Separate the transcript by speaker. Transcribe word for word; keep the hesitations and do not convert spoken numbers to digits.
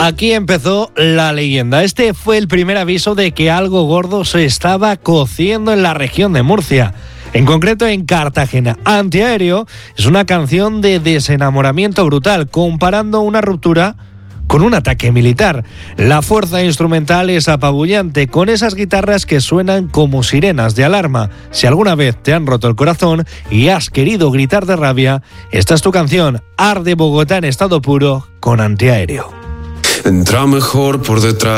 Speaker 1: Aquí empezó la leyenda. Este fue el primer aviso de que algo gordo se estaba cociendo en la región de Murcia. En concreto en Cartagena. Antiaéreo es una canción de desenamoramiento brutal, comparando una ruptura con un ataque militar. La fuerza instrumental es apabullante, con esas guitarras que suenan como sirenas de alarma. Si alguna vez te han roto el corazón y has querido gritar de rabia, esta es tu canción. Arde Bogotá en estado puro con Antiaéreo.
Speaker 2: Entra mejor por detrás.